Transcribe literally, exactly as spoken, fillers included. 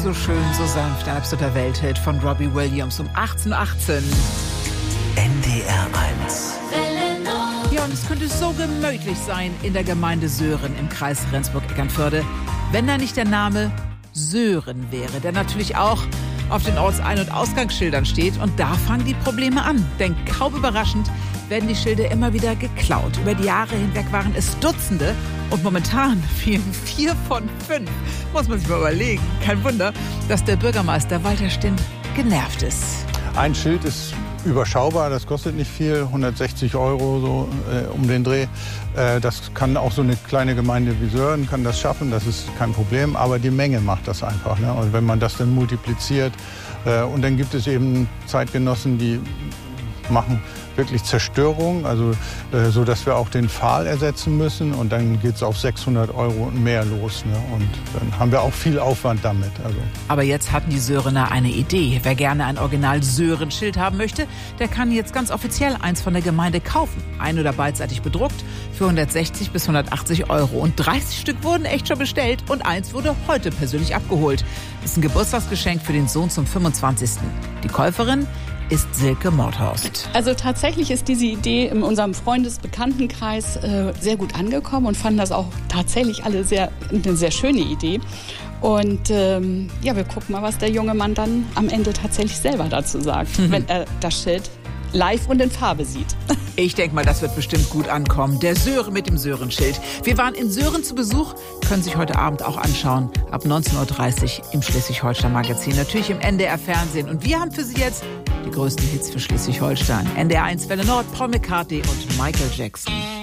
So schön, so sanft, ein absoluter Welthit von Robbie Williams um achtzehn Uhr achtzehn. N D R eins. Ja, und es könnte so gemütlich sein in der Gemeinde Sören im Kreis Rendsburg-Eckernförde, wenn da nicht der Name Sören wäre, der natürlich auch auf den Ortsein- und Ausgangsschildern steht. Und da fangen die Probleme an. Denn kaum überraschend werden die Schilder immer wieder geklaut. Über die Jahre hinweg waren es Dutzende und momentan fehlen vier von fünf. Muss man sich mal überlegen. Kein Wunder, dass der Bürgermeister Walter Stint genervt ist. Ein Schild ist überschaubar, das kostet nicht viel, hundertsechzig Euro so äh, um den Dreh. Äh, das kann auch so eine kleine Gemeinde wie Sören kann das schaffen, das ist kein Problem, aber die Menge macht das einfach. Ne? Und wenn man das dann multipliziert äh, und dann gibt es eben Zeitgenossen, die machen wirklich Zerstörung, also äh, so, dass wir auch den Pfahl ersetzen müssen und dann geht es auf sechshundert Euro und mehr los. Ne? Und dann haben wir auch viel Aufwand damit. Also. Aber jetzt hatten die Sörener eine Idee. Wer gerne ein Original-Sören-Schild haben möchte, der kann jetzt ganz offiziell eins von der Gemeinde kaufen. Ein- oder beidseitig bedruckt für hundertsechzig bis hundertachtzig Euro. Und dreißig Stück wurden echt schon bestellt und eins wurde heute persönlich abgeholt. Das ist ein Geburtstagsgeschenk für den Sohn zum fünfundzwanzigsten Die Käuferin ist Silke Mordhorst. Also tatsächlich ist diese Idee in unserem Freundesbekanntenkreis äh, sehr gut angekommen und fanden das auch tatsächlich alle sehr, eine sehr schöne Idee. Und ähm, ja, wir gucken mal, was der junge Mann dann am Ende tatsächlich selber dazu sagt, mhm. wenn er das Schild live und in Farbe sieht. Ich denke mal, das wird bestimmt gut ankommen. Der Sören mit dem Sören-Schild. Wir waren in Sören zu Besuch, können sich heute Abend auch anschauen. Ab neunzehn Uhr dreißig im Schleswig-Holstein-Magazin. Natürlich im N D R-Fernsehen. Und wir haben für Sie jetzt die größten Hits für Schleswig-Holstein. N D R eins Welle Nord, Paul McCartney und Michael Jackson.